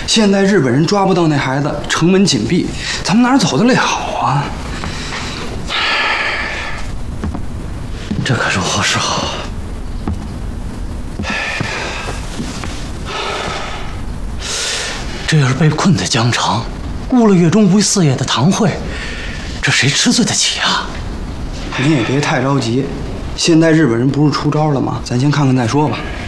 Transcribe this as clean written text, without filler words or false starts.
现在日本人抓不到那孩子，城门紧闭，咱们哪儿走得了啊？ 这可是何时好？这要是被困在江城，误了月中无四夜的堂会，这谁吃罪得起啊？ 你也别太着急，现在日本人不是出招了吗？咱先看看再说吧。